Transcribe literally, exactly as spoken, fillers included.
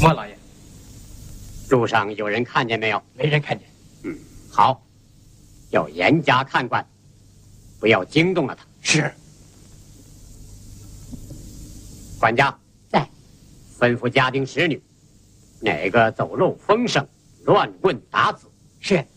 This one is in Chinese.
莫老爷， 路上有人看见没有？ 没人看见。 嗯，好，要严加看管，不要惊动了他。 是。 管家在， 吩咐家丁使女，哪个走漏风声、乱棍打子， 是。